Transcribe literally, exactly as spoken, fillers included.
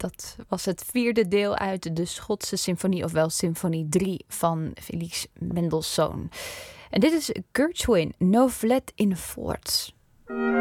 Dat was het vierde deel uit de Schotse symfonie, ofwel symfonie drie van Felix Mendelssohn. En dit is Gershwin, Novlet in Fort.